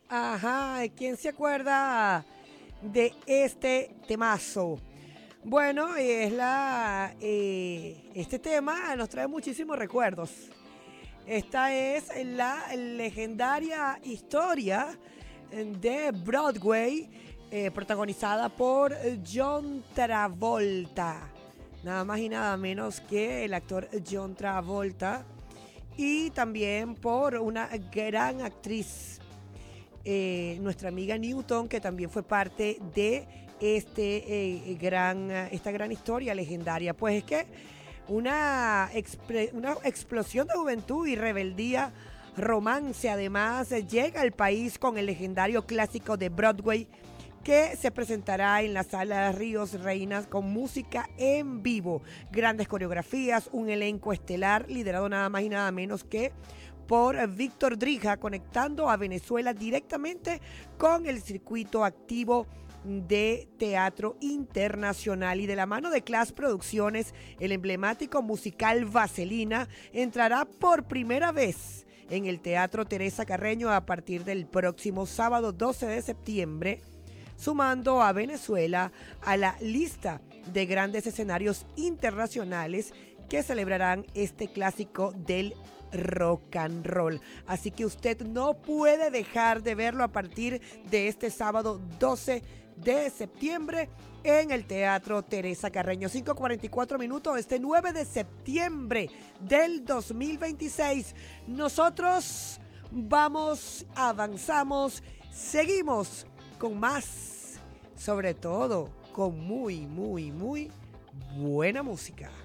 Ajá, ¿quién se acuerda de este temazo? Bueno, este tema nos trae muchísimos recuerdos. Esta es la legendaria historia de Broadway, protagonizada por John Travolta. Nada más y nada menos que el actor John Travolta. Y también por una gran actriz, nuestra amiga Newton, que también fue parte de esta gran historia legendaria. Pues es que una explosión de juventud y rebeldía, romance, además, llega al país con el legendario clásico de Broadway que se presentará en la sala Ríos Reinas con música en vivo, grandes coreografías, un elenco estelar liderado nada más y nada menos que por Víctor Drija, conectando a Venezuela directamente con el circuito activo de teatro internacional. Y de la mano de Class Producciones, el emblemático musical Vaselina entrará por primera vez en el Teatro Teresa Carreño a partir del próximo sábado 12 de septiembre, sumando a Venezuela a la lista de grandes escenarios internacionales que celebrarán este clásico del rock and roll. Así que usted no puede dejar de verlo a partir de este sábado 12 de septiembre en el Teatro Teresa Carreño. 5:44 minutos, este 9 de septiembre del 2026. Nosotros avanzamos, seguimos con más, sobre todo con muy, muy, muy buena música.